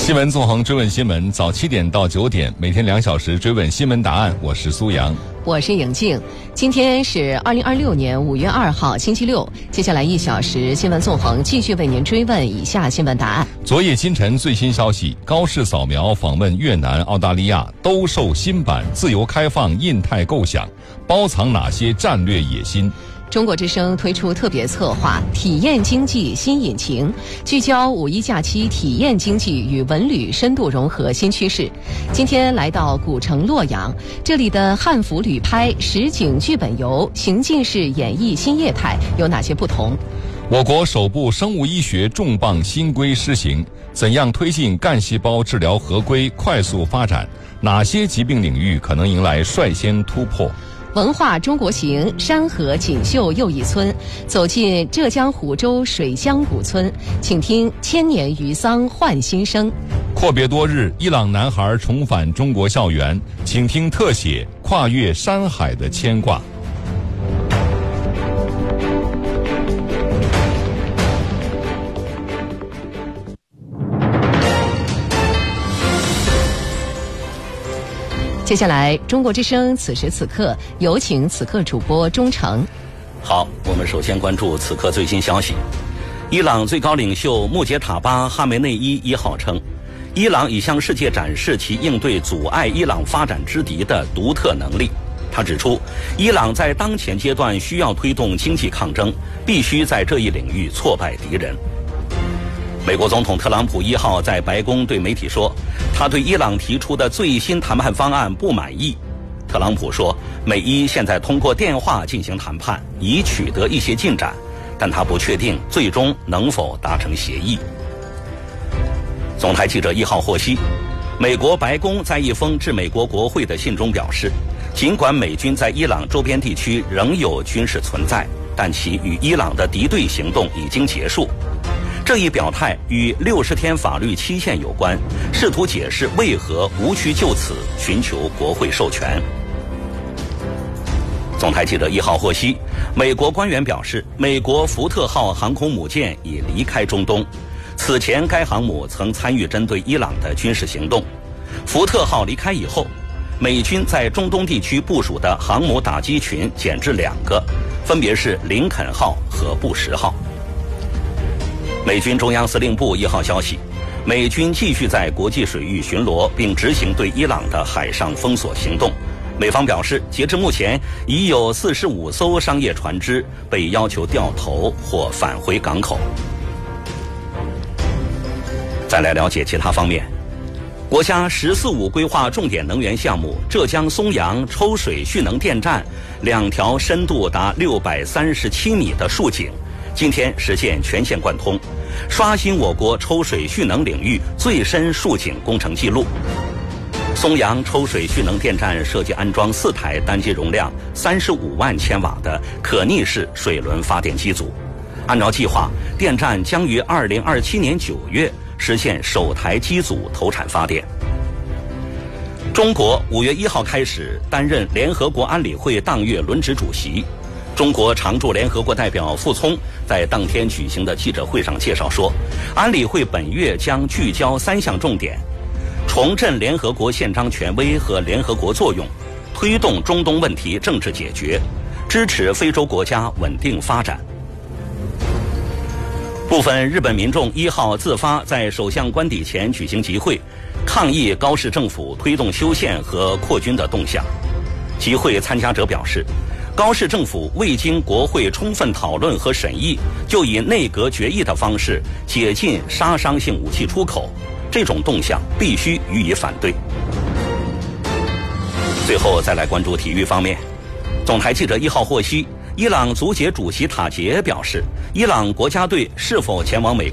新闻纵横追问新闻，早7点到9点，每天2小时追问新闻答案。我是苏阳， 我是颖静。今天是2026年5月2号，星期六。接下来1小时，新闻纵横继续为您追问以下新闻答案。 昨夜今晨最新消息：高市扫描访问越南、澳大利亚，兜售新版自由开放印太构想，包藏哪些战略野心？ 中国之声推出特别策划体验经济新引擎，聚焦5·1假期体验经济与文旅深度融合新趋势。今天来到古城洛阳，这里的汉服旅拍、实景剧本游、情境式演绎新业态有哪些不同？ 我国首部生物医学重磅新规施行，怎样推进干细胞治疗合规快速发展？哪些疾病领域可能迎来率先突破？ 文化中国行，山河锦绣又一村，走进浙江湖州水乡古村，请听千年余桑焕新生。 阔别多日，伊朗男孩重返中国校园，请听特写跨越山海的牵挂。 接下来，中国之声此时此刻有请此刻主播钟诚。 好，我们首先关注此刻最新消息。伊朗最高领袖穆杰塔巴·哈梅内伊1号称，伊朗已向世界展示其应对阻碍伊朗发展之敌的独特能力。他指出，伊朗在当前阶段需要推动经济抗争，必须在这一领域挫败敌人。美国总统特朗普1号在白宫对媒体说，他对伊朗提出的最新谈判方案不满意。特朗普说，美伊现在通过电话进行谈判，已取得一些进展，但他不确定最终能否达成协议。总台记者1号获悉，美国白宫在一封致美国国会的信中表示，尽管美军在伊朗周边地区仍有军事存在，但其与伊朗的敌对行动已经结束。这一表态与60天法律期限有关，试图解释为何无需就此寻求国会授权。总台记者1号获悉，美国官员表示，美国福特号航空母舰已离开中东。此前该航母曾参与针对伊朗的军事行动。福特号离开以后，美军在中东地区部署的航母打击群减至2个，分别是林肯号和布什号。美军中央司令部1号消息，美军继续在国际水域巡逻，并执行对伊朗的海上封锁行动。美方表示，截至目前，已有45艘商业船只被要求掉头或返回港口。再来了解其他方面，国家“十四五”规划重点能源项目浙江松阳抽水蓄能电站2条深度达637米的竖井，今天实现全线贯通，刷新我国抽水蓄能领域最深竖井工程记录。松阳抽水蓄能电站设计安装4台单机容量35万千瓦的可逆式水轮发电机组。按照计划，电站将于2027年9月实现首台机组投产发电。中国5月1号开始担任联合国安理会当月轮值主席。中国常驻联合国代表傅聪在当天举行的记者会上介绍说，安理会本月将聚焦3项重点：重振联合国宪章权威和联合国作用，推动中东问题政治解决，支持非洲国家稳定发展。部分日本民众1号自发在首相官邸前举行集会，抗议高市政府推动修宪和扩军的动向。集会参加者表示，高市政府未经国会充分讨论和审议，就以内阁决议的方式解禁杀伤性武器出口，这种动向必须予以反对。最后再来关注体育方面，总台记者1号获悉，伊朗足协主席塔杰表示，伊朗国家队是否前往美